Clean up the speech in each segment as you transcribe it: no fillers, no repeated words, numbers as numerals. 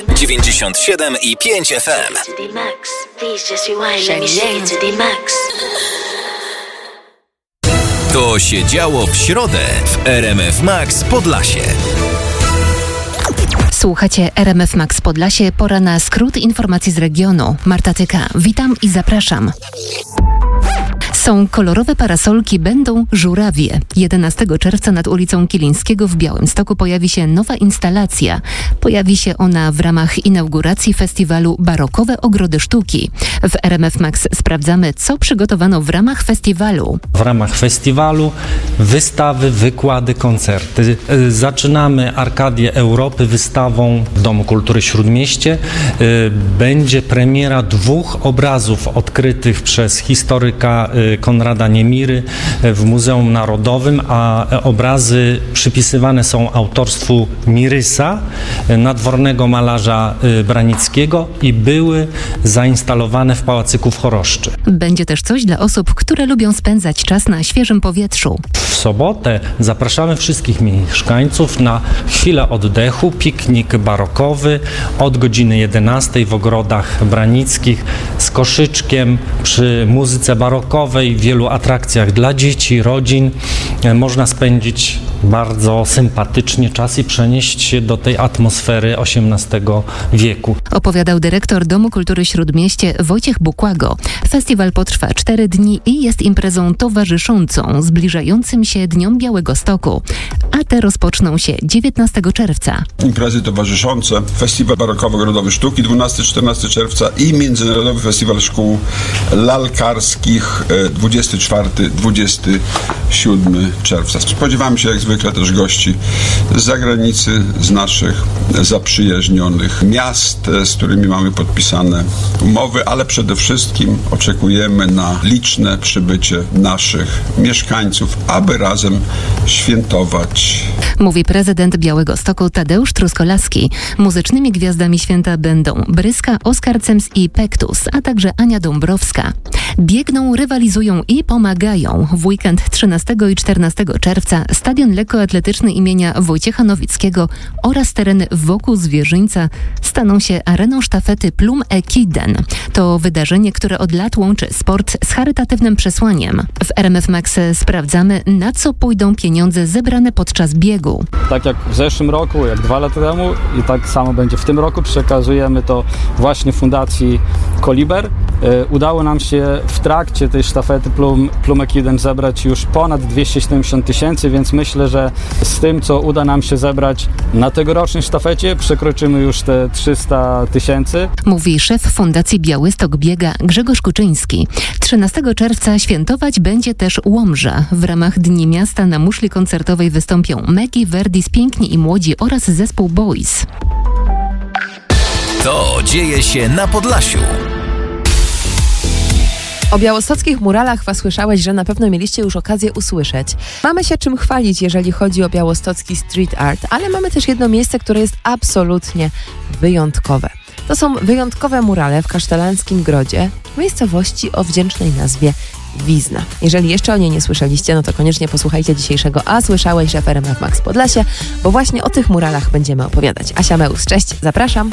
97,5 FM. To się działo w środę w RMF Max Podlasie. Słuchacie RMF Max Podlasie, pora na skrót informacji z regionu. Marta Tyka, witam i zapraszam. Są kolorowe parasolki, będą żurawie. 11 czerwca nad ulicą Kilińskiego w Białymstoku pojawi się nowa instalacja. Pojawi się ona w ramach inauguracji festiwalu Barokowe Ogrody Sztuki. W RMF Max sprawdzamy, co przygotowano w ramach festiwalu. W ramach festiwalu wystawy, wykłady, koncerty. Zaczynamy Arkadię Europy wystawą w Domu Kultury Śródmieście. Będzie premiera 2 obrazów odkrytych przez historyka Konrada Niemiry w Muzeum Narodowym, a obrazy przypisywane są autorstwu Mirysa, nadwornego malarza Branickiego, i były zainstalowane w Pałacyku w Choroszczy. Będzie też coś dla osób, które lubią spędzać czas na świeżym powietrzu. W sobotę zapraszamy wszystkich mieszkańców na chwilę oddechu, piknik barokowy od godziny 11 w ogrodach branickich z koszyczkiem, przy muzyce barokowej, wielu atrakcjach dla dzieci, rodzin. Można spędzić bardzo sympatycznie czas i przenieść się do tej atmosfery XVIII wieku. Opowiadał dyrektor Domu Kultury Śródmieście Wojciech Bukłago. Festiwal potrwa 4 dni i jest imprezą towarzyszącą zbliżającym się Dniom Białegostoku, a te rozpoczną się 19 czerwca. Imprezy towarzyszące, Festiwal Barokowo-Ogrodowy Sztuki 12-14 czerwca i Międzynarodowy Festiwal Szkół Lalkarskich 24-27 czerwca. Spodziewamy się jak zwykle też gości z zagranicy, z naszych zaprzyjaźnionych miast, z którymi mamy podpisane umowy, ale przede wszystkim oczekujemy na liczne przybycie naszych mieszkańców, aby razem świętować. Mówi prezydent Białegostoku Tadeusz Truskolaski. Muzycznymi gwiazdami święta będą Bryska, Oskar Cems i Pektus, a także Ania Dąbrowska. Biegną, rywalizują i pomagają. W weekend 13 i 14 czerwca stadion lekkoatletyczny imienia Wojciecha Nowickiego oraz tereny wokół Zwierzyńca staną się areną sztafety Plum Ekiden. To wydarzenie, które od lat łączy sport z charytatywnym przesłaniem. W RMF Max sprawdzamy, na co pójdą pieniądze zebrane podczas biegu. Tak jak w zeszłym roku, jak 2 lata temu i tak samo będzie w tym roku, przekazujemy to właśnie Fundacji Koliber. Udało nam się w trakcie tej sztafety Plum Ekiden zebrać już ponad 270 000, więc myślę, że z tym, co uda nam się zebrać na tegorocznej sztafecie, przekroczymy już te 300 000. Mówi szef Fundacji Białystok Biega Grzegorz Kuczyński. 13 czerwca świętować będzie też Łomża. W ramach Dni Miasta na muszli koncertowej wystąpią Megi, Verdis, Piękni i Młodzi oraz zespół Boys. To dzieje się na Podlasiu. O białostockich muralach was słyszałeś, że na pewno mieliście już okazję usłyszeć. Mamy się czym chwalić, jeżeli chodzi o białostocki street art, ale mamy też jedno miejsce, które jest absolutnie wyjątkowe. To są wyjątkowe murale w Kasztelańskim Grodzie, w miejscowości o wdzięcznej nazwie Wizna. Jeżeli jeszcze o niej nie słyszeliście, no to koniecznie posłuchajcie dzisiejszego A Słyszałeś, że w RMF Max Podlasie, bo właśnie o tych muralach będziemy opowiadać. Asia Meus, cześć, zapraszam.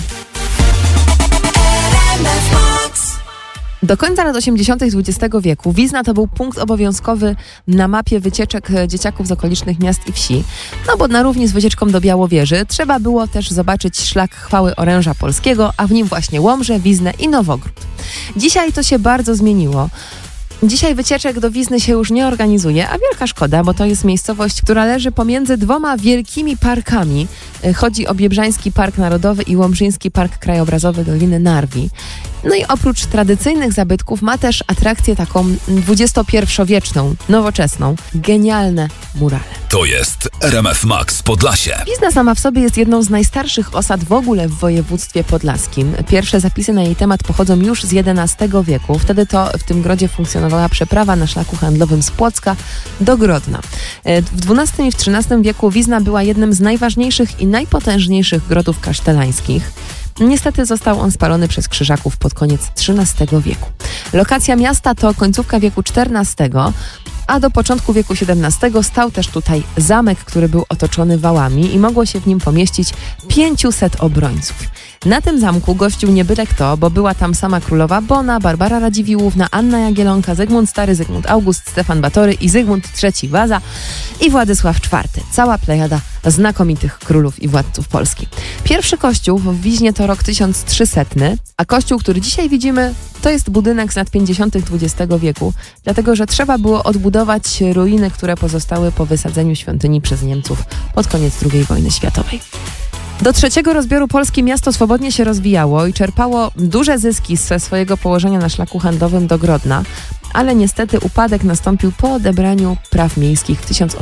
Do końca lat 80. XX wieku Wizna to był punkt obowiązkowy na mapie wycieczek dzieciaków z okolicznych miast i wsi. No bo na równi z wycieczką do Białowieży trzeba było też zobaczyć szlak chwały oręża polskiego, a w nim właśnie Łomżę, Wiznę i Nowogród. Dzisiaj to się bardzo zmieniło. Dzisiaj wycieczek do Wizny się już nie organizuje, a wielka szkoda, bo to jest miejscowość, która leży pomiędzy 2 wielkimi parkami. Chodzi o Biebrzański Park Narodowy i Łomżyński Park Krajobrazowy Doliny Narwi. No i oprócz tradycyjnych zabytków ma też atrakcję taką XXI-wieczną, nowoczesną, genialne murale. To jest RMF Max Podlasie. Wizna sama w sobie jest jedną z najstarszych osad w ogóle w województwie podlaskim. Pierwsze zapisy na jej temat pochodzą już z XI wieku. Wtedy to w tym grodzie funkcjonowała przeprawa na szlaku handlowym z Płocka do Grodna. W XII i w XIII wieku Wizna była jednym z najważniejszych i najpotężniejszych grodów kasztelańskich. Niestety został on spalony przez Krzyżaków pod koniec XIII wieku. Lokacja miasta to końcówka wieku XIV. A do początku wieku XVII stał też tutaj zamek, który był otoczony wałami i mogło się w nim pomieścić 500 obrońców. Na tym zamku gościł nie byle kto, bo była tam sama królowa Bona, Barbara Radziwiłłówna, Anna Jagiellonka, Zygmunt Stary, Zygmunt August, Stefan Batory i Zygmunt III Waza i Władysław IV. Cała plejada znakomitych królów i władców Polski. Pierwszy kościół w Wiźnie to rok 1300, a kościół, który dzisiaj widzimy, to jest budynek z lat 50. XX wieku, dlatego że trzeba było odbudować ruiny, które pozostały po wysadzeniu świątyni przez Niemców pod koniec II wojny światowej. Do trzeciego rozbioru Polski miasto swobodnie się rozwijało i czerpało duże zyski ze swojego położenia na szlaku handlowym do Grodna, ale niestety upadek nastąpił po odebraniu praw miejskich w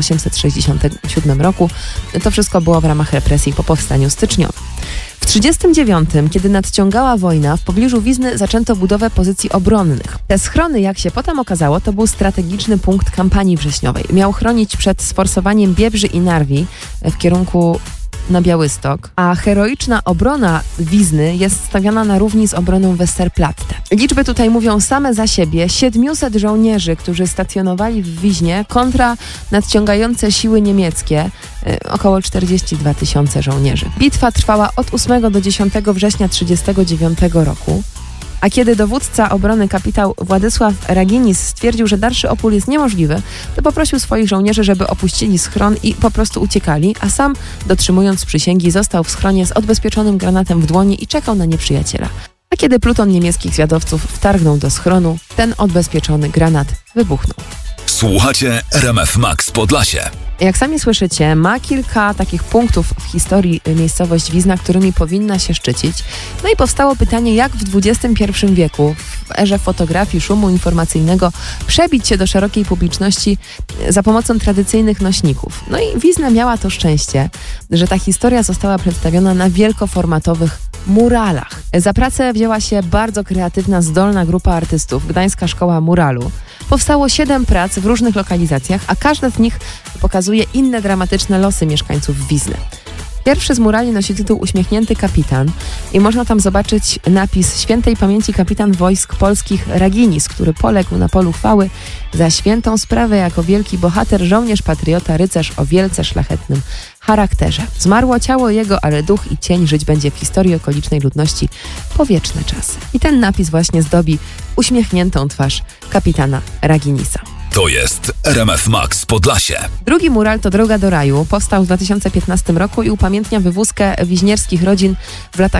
1867 roku. To wszystko było w ramach represji po powstaniu styczniowym. W 1939, kiedy nadciągała wojna, w pobliżu Wizny zaczęto budowę pozycji obronnych. Te schrony, jak się potem okazało, to był strategiczny punkt kampanii wrześniowej. Miał chronić przed sforsowaniem Biebrzy i Narwi w kierunku na Białystok, a heroiczna obrona Wizny jest stawiana na równi z obroną Westerplatte. Liczby tutaj mówią same za siebie. 700 żołnierzy, którzy stacjonowali w Wiźnie kontra nadciągające siły niemieckie, około 42 000 żołnierzy. Bitwa trwała od 8 do 10 września 1939 roku. A kiedy dowódca obrony kapitał Władysław Raginis stwierdził, że dalszy opór jest niemożliwy, to poprosił swoich żołnierzy, żeby opuścili schron i po prostu uciekali, a sam, dotrzymując przysięgi, został w schronie z odbezpieczonym granatem w dłoni i czekał na nieprzyjaciela. A kiedy pluton niemieckich zwiadowców wtargnął do schronu, ten odbezpieczony granat wybuchnął. Słuchacie RMF Max Podlasie. Jak sami słyszycie, ma kilka takich punktów w historii miejscowość Wizna, którymi powinna się szczycić. No i powstało pytanie, jak w XXI wieku, w erze fotografii, szumu informacyjnego, przebić się do szerokiej publiczności za pomocą tradycyjnych nośników. No i Wizna miała to szczęście, że ta historia została przedstawiona na wielkoformatowych muralach. Za pracę wzięła się bardzo kreatywna, zdolna grupa artystów, Gdańska Szkoła Muralu. Powstało 7 prac w różnych lokalizacjach, a każda z nich pokazuje inne dramatyczne losy mieszkańców Wizny. Pierwszy z murali nosi tytuł Uśmiechnięty kapitan i można tam zobaczyć napis Świętej pamięci kapitan wojsk polskich Raginis, który poległ na polu chwały za świętą sprawę jako wielki bohater, żołnierz, patriota, rycerz o wielce szlachetnym charakterze. Zmarło ciało jego, ale duch i cień żyć będzie w historii okolicznej ludności po wieczne czasy. I ten napis właśnie zdobi uśmiechniętą twarz kapitana Raginisa. To jest RMF Max Podlasie. Drugi mural to Droga do raju. Powstał w 2015 roku i upamiętnia wywózkę wiźnierskich rodzin w latach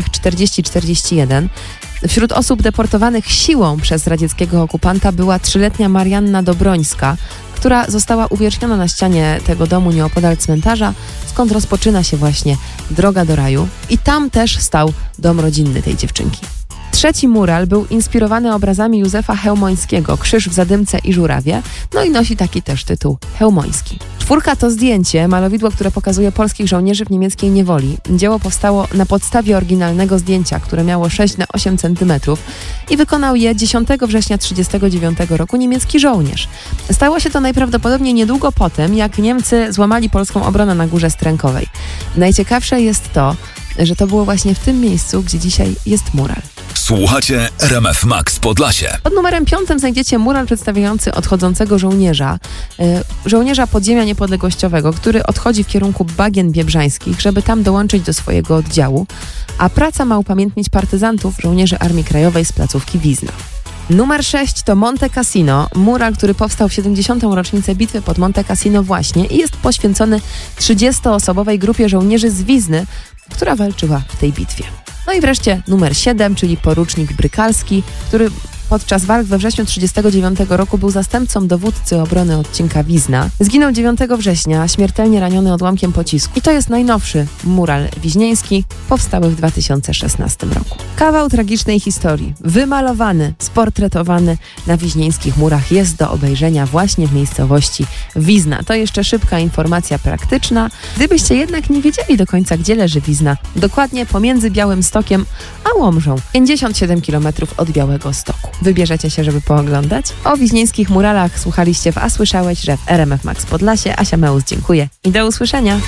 40-41. Wśród osób deportowanych siłą przez radzieckiego okupanta była 3-letnia Marianna Dobrońska, która została uwieczniona na ścianie tego domu nieopodal cmentarza, skąd rozpoczyna się właśnie Droga do raju. I tam też stał dom rodzinny tej dziewczynki. Trzeci mural był inspirowany obrazami Józefa Chełmońskiego, Krzyż w Zadymce i Żurawie, no i nosi taki też tytuł Chełmoński. 4 to zdjęcie, malowidło, które pokazuje polskich żołnierzy w niemieckiej niewoli. Dzieło powstało na podstawie oryginalnego zdjęcia, które miało 6 na 8 cm i wykonał je 10 września 1939 roku niemiecki żołnierz. Stało się to najprawdopodobniej niedługo potem, jak Niemcy złamali polską obronę na Górze Strękowej. Najciekawsze jest to, że to było właśnie w tym miejscu, gdzie dzisiaj jest mural. Słuchacie RMF Max Podlasie. Pod numerem 5 znajdziecie mural przedstawiający odchodzącego żołnierza, żołnierza podziemia niepodległościowego, który odchodzi w kierunku Bagien Biebrzańskich, żeby tam dołączyć do swojego oddziału, a praca ma upamiętnić partyzantów, żołnierzy Armii Krajowej z placówki Wizna. Numer 6 to Monte Cassino, mural, który powstał w 70. rocznicę bitwy pod Monte Cassino właśnie i jest poświęcony 30-osobowej grupie żołnierzy z Wizny, która walczyła w tej bitwie. No i wreszcie numer 7, czyli porucznik Brykalski, który podczas walk we wrześniu 1939 roku był zastępcą dowódcy obrony odcinka Wizna. Zginął 9 września, śmiertelnie raniony odłamkiem pocisku. I to jest najnowszy mural wiźnieński, powstały w 2016 roku. Kawał tragicznej historii, wymalowany, sportretowany na wiźnieńskich murach jest do obejrzenia właśnie w miejscowości Wizna. To jeszcze szybka informacja praktyczna. Gdybyście jednak nie wiedzieli do końca, gdzie leży Wizna, dokładnie pomiędzy Białymstokiem a Łomżą, 57 km od Białego Stoku. Wybierzecie się, żeby pooglądać? O wiźnieńskich muralach słuchaliście w A Słyszałeś, że w RMF Max Podlasie. Asia Meus, dziękuję i do usłyszenia.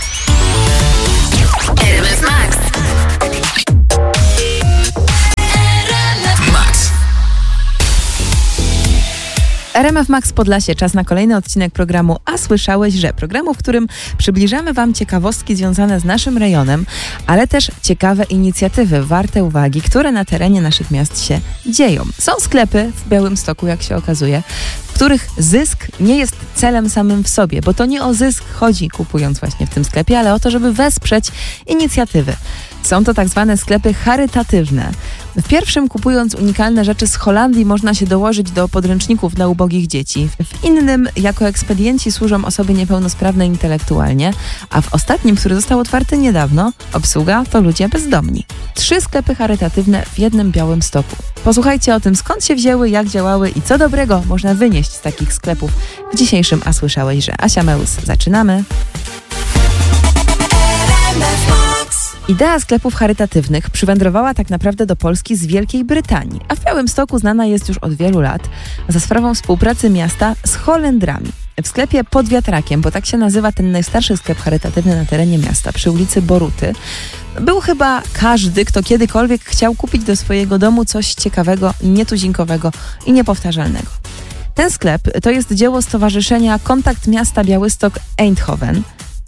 RMF Max. Max. RMF Max Podlasie, czas na kolejny odcinek programu A Słyszałeś, że? Programu, w którym przybliżamy Wam ciekawostki związane z naszym rejonem, ale też ciekawe inicjatywy warte uwagi, które na terenie naszych miast się dzieją. Są sklepy w Białymstoku, jak się okazuje, w których zysk nie jest celem samym w sobie, bo to nie o zysk chodzi, kupując właśnie w tym sklepie, ale o to, żeby wesprzeć inicjatywy. Są to tak zwane sklepy charytatywne. W pierwszym, kupując unikalne rzeczy z Holandii, można się dołożyć do podręczników dla ubogich dzieci. W innym, jako ekspedienci służą osoby niepełnosprawne intelektualnie, a w ostatnim, który został otwarty niedawno, obsługa to ludzie bezdomni. 3 sklepy charytatywne w jednym Białymstoku. Posłuchajcie o tym, skąd się wzięły, jak działały i co dobrego można wynieść z takich sklepów w dzisiejszym A Słyszałeś, że? Asia Meus, zaczynamy. Idea sklepów charytatywnych przywędrowała tak naprawdę do Polski z Wielkiej Brytanii, a w Białymstoku znana jest już od wielu lat za sprawą współpracy miasta z Holendrami. W sklepie pod wiatrakiem, bo tak się nazywa ten najstarszy sklep charytatywny na terenie miasta, przy ulicy Boruty, był chyba każdy, kto kiedykolwiek chciał kupić do swojego domu coś ciekawego, nietuzinkowego i niepowtarzalnego. Ten sklep to jest dzieło Stowarzyszenia Kontakt Miasta Białystok-Eindhoven.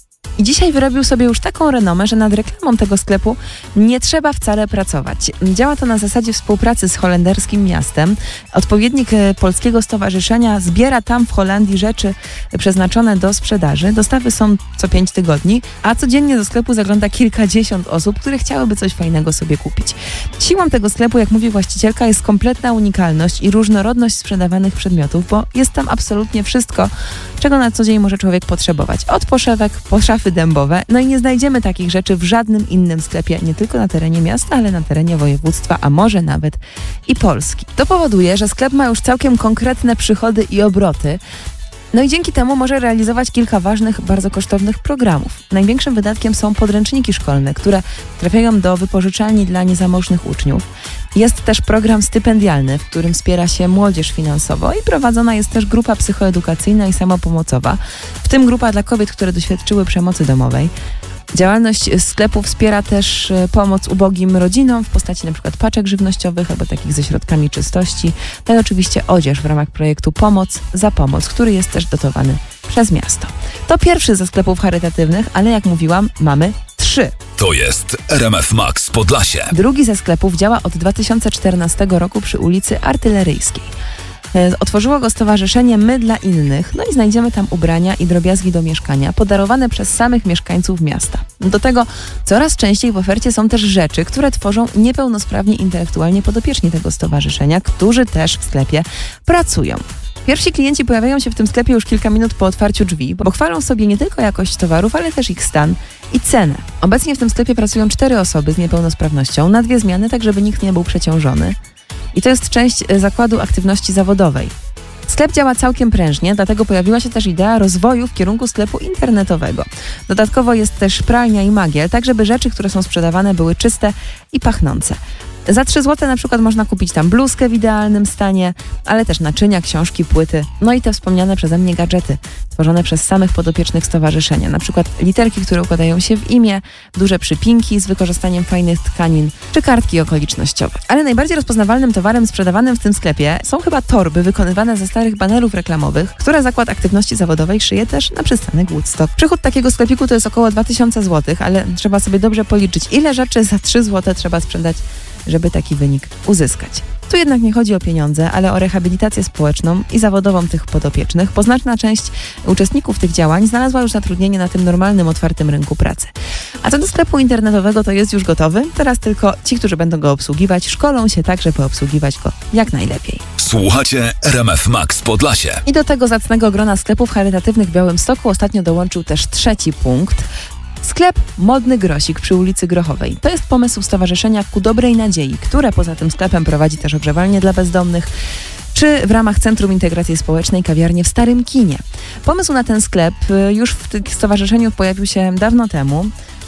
I dzisiaj wyrobił sobie już taką renomę, że nad reklamą tego sklepu nie trzeba wcale pracować. Działa to na zasadzie współpracy z holenderskim miastem. Odpowiednik polskiego stowarzyszenia zbiera tam w Holandii rzeczy przeznaczone do sprzedaży. Dostawy są co 5 tygodni, a codziennie do sklepu zagląda kilkadziesiąt osób, które chciałyby coś fajnego sobie kupić. Siłą tego sklepu, jak mówi właścicielka, jest kompletna unikalność i różnorodność sprzedawanych przedmiotów, bo jest tam absolutnie wszystko, czego na co dzień może człowiek potrzebować. Od poszewek po szafy dębowe. No i nie znajdziemy takich rzeczy w żadnym innym sklepie, nie tylko na terenie miasta, ale na terenie województwa, a może nawet i Polski. To powoduje, że sklep ma już całkiem konkretne przychody i obroty. No i dzięki temu może realizować kilka ważnych, bardzo kosztownych programów. Największym wydatkiem są podręczniki szkolne, które trafiają do wypożyczalni dla niezamożnych uczniów. Jest też program stypendialny, w którym wspiera się młodzież finansowo i prowadzona jest też grupa psychoedukacyjna i samopomocowa, w tym grupa dla kobiet, które doświadczyły przemocy domowej. Działalność sklepu wspiera też pomoc ubogim rodzinom w postaci np. paczek żywnościowych albo takich ze środkami czystości. No i oczywiście odzież w ramach projektu Pomoc za Pomoc, który jest też dotowany przez miasto. To pierwszy ze sklepów charytatywnych, ale jak mówiłam, mamy 3. To jest RMF Max Podlasie. Drugi ze sklepów działa od 2014 roku przy ulicy Artyleryjskiej. Otworzyło go stowarzyszenie My dla Innych, no i znajdziemy tam ubrania i drobiazgi do mieszkania podarowane przez samych mieszkańców miasta. Do tego coraz częściej w ofercie są też rzeczy, które tworzą niepełnosprawni intelektualnie podopieczni tego stowarzyszenia, którzy też w sklepie pracują. Pierwsi klienci pojawiają się w tym sklepie już kilka minut po otwarciu drzwi, bo chwalą sobie nie tylko jakość towarów, ale też ich stan i cenę. Obecnie w tym sklepie pracują 4 osoby z niepełnosprawnością na 2 zmiany, tak żeby nikt nie był przeciążony. I to jest część zakładu aktywności zawodowej. Sklep działa całkiem prężnie, dlatego pojawiła się też idea rozwoju w kierunku sklepu internetowego. Dodatkowo jest też pralnia i magiel, tak żeby rzeczy, które są sprzedawane, były czyste i pachnące. Za 3 zł na przykład można kupić tam bluzkę w idealnym stanie, ale też naczynia, książki, płyty, no i te wspomniane przeze mnie gadżety, tworzone przez samych podopiecznych stowarzyszenia. Na przykład literki, które układają się w imię, duże przypinki z wykorzystaniem fajnych tkanin, czy kartki okolicznościowe. Ale najbardziej rozpoznawalnym towarem sprzedawanym w tym sklepie są chyba torby wykonywane ze starych banerów reklamowych, które zakład aktywności zawodowej szyje też na przystanek Woodstock. Przychód takiego sklepiku to jest około 2000 zł, ale trzeba sobie dobrze policzyć, ile rzeczy za 3 zł trzeba sprzedać, żeby taki wynik uzyskać. Tu jednak nie chodzi o pieniądze, ale o rehabilitację społeczną i zawodową tych podopiecznych, bo znaczna część uczestników tych działań znalazła już zatrudnienie na tym normalnym, otwartym rynku pracy. A co do sklepu internetowego, to jest już gotowy. Teraz tylko ci, którzy będą go obsługiwać, szkolą się tak, żeby obsługiwać go jak najlepiej. Słuchacie RMF Max Podlasie. I do tego zacnego grona sklepów charytatywnych w Białymstoku ostatnio dołączył też 3. punkt. Sklep Modny Grosik przy ulicy Grochowej. To jest pomysł Stowarzyszenia Ku Dobrej Nadziei, które poza tym sklepem prowadzi też ogrzewalnię dla bezdomnych, czy w ramach Centrum Integracji Społecznej kawiarnię w Starym Kinie. Pomysł na ten sklep już w stowarzyszeniu pojawił się dawno temu.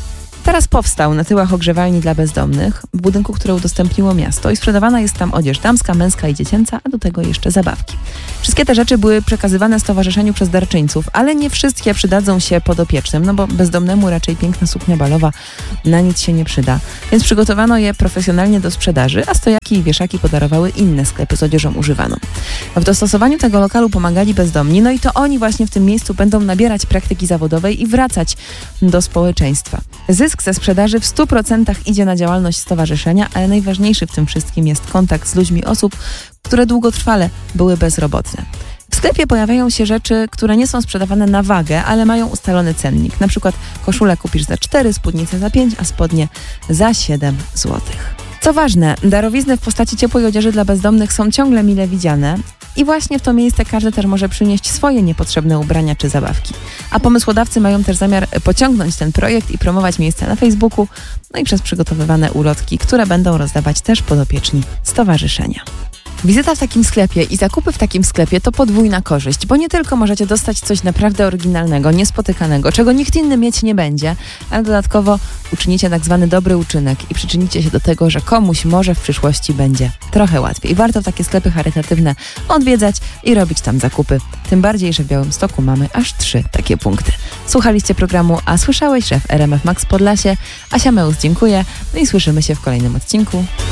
Teraz powstał na tyłach ogrzewalni dla bezdomnych, w budynku, które udostępniło miasto i sprzedawana jest tam odzież damska, męska i dziecięca, a do tego jeszcze zabawki. Wszystkie te rzeczy były przekazywane stowarzyszeniu przez darczyńców, ale nie wszystkie przydadzą się podopiecznym, no bo bezdomnemu raczej piękna suknia balowa na nic się nie przyda. Więc przygotowano je profesjonalnie do sprzedaży, a stojaki i wieszaki podarowały inne sklepy z odzieżą używaną. W dostosowaniu tego lokalu pomagali bezdomni, no i to oni właśnie w tym miejscu będą nabierać praktyki zawodowej i wracać do społeczeństwa. Zysk ze sprzedaży w 100% idzie na działalność stowarzyszenia, ale najważniejszy w tym wszystkim jest kontakt z ludźmi osób, które długotrwale były bezrobotne. W sklepie pojawiają się rzeczy, które nie są sprzedawane na wagę, ale mają ustalony cennik. Na przykład koszulę kupisz za 4, spódnicę za 5, a spodnie za 7 zł. Co ważne, darowizny w postaci ciepłej odzieży dla bezdomnych są ciągle mile widziane i właśnie w to miejsce każdy też może przynieść swoje niepotrzebne ubrania czy zabawki. A pomysłodawcy mają też zamiar pociągnąć ten projekt i promować miejsce na Facebooku, no i przez przygotowywane ulotki, które będą rozdawać też podopieczni stowarzyszenia. Wizyta w takim sklepie i zakupy w takim sklepie to podwójna korzyść, bo nie tylko możecie dostać coś naprawdę oryginalnego, niespotykanego, czego nikt inny mieć nie będzie, ale dodatkowo uczynicie tak zwany dobry uczynek i przyczynicie się do tego, że komuś może w przyszłości będzie trochę łatwiej. Warto takie sklepy charytatywne odwiedzać i robić tam zakupy. Tym bardziej, że w Białymstoku mamy aż 3 takie punkty. Słuchaliście programu A Słyszałeś? Szef RMF Max Podlasie. Asia Meus, dziękuję. No i słyszymy się w kolejnym odcinku.